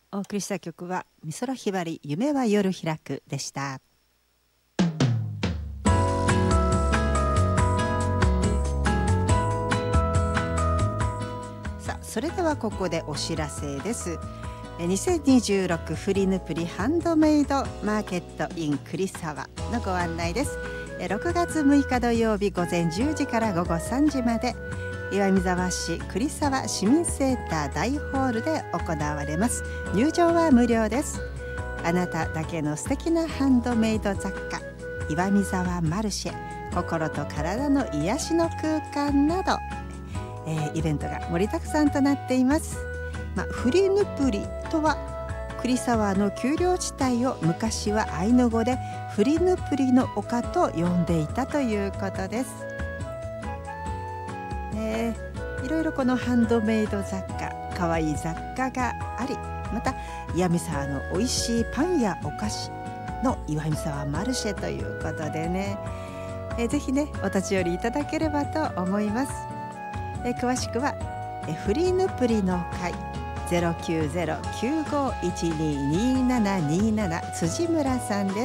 お送りした曲は美空ひばり夢は夜開くでした。さあ、それではここでお知らせです。2026フリヌプリハンドメイドマーケット in 栗沢のご案内です。6月6日土曜日午前10時から午後3時まで、岩見沢市栗沢市民センター大ホールで行われます。入場は無料です。あなただけの素敵なハンドメイド雑貨、岩見沢マルシェ、心と体の癒しの空間など、イベントが盛りだくさんとなっています。フリヌプリとは栗沢の丘陵地帯を昔はアイヌ語でフリヌプリの丘と呼んでいたということです。いろいろこのハンドメイド雑貨、かわいい雑貨があり、また岩見沢の美味しいパンやお菓子の岩見沢マルシェということでね、ぜひねお立ち寄りいただければと思います。詳しくはフリヌプリの会 090-9512-2727 辻村さんです。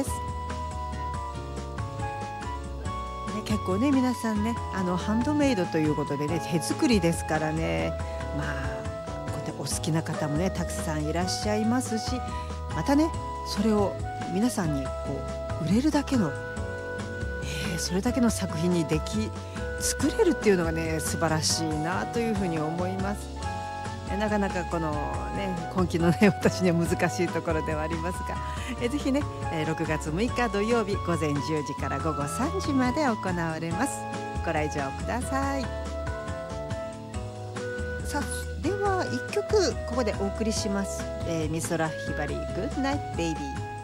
結構ね皆さんねハンドメイドということでね手作りですからね、こうやってお好きな方もねたくさんいらっしゃいますし、またねそれを皆さんにこう売れるだけの、それだけの作品に作れるっていうのがね素晴らしいなというふうに思います。なかなかこのね根気のね私には難しいところではありますが、ぜひね6月6日土曜日午前10時から午後3時まで行われます。ご来場ください。さあでは1曲ここでお送りします。美空ひばり Good Night Baby。